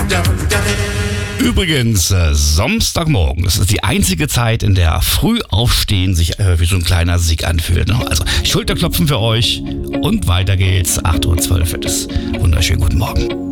Übrigens, Samstagmorgen, das ist die einzige Zeit, in der Frühaufstehen sich wie so ein kleiner Sieg anfühlt. Ne? Also Schulterklopfen für euch und weiter geht's. 8:12 Uhr wird es. Wunderschönen guten Morgen.